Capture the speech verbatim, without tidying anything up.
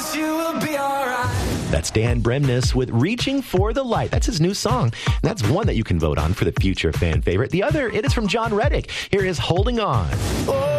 promise you will be all right. That's Dan Bremnes with Reaching for the Light. That's his new song. And that's one that you can vote on for the future fan favorite. The other, it is from John Reddick. Here is Holding On. Oh.